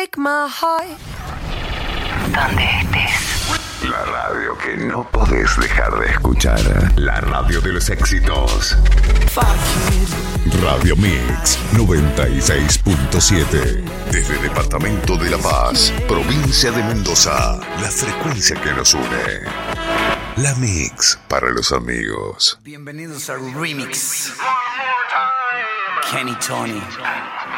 break my heart. Donde estés. La radio que no podés dejar de escuchar. La radio de los éxitos. Radio Mix 96.7. Desde Departamento de La Paz, provincia de Mendoza. La frecuencia que nos une. La Mix para los amigos. Bienvenidos a Remix. Kenny Tony.